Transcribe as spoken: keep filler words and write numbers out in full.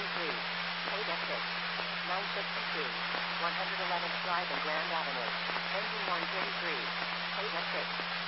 three. Paid at six. nine sixty-two. one eleventh Drive and Grand Avenue. Engine one thirty-three. Paid at six.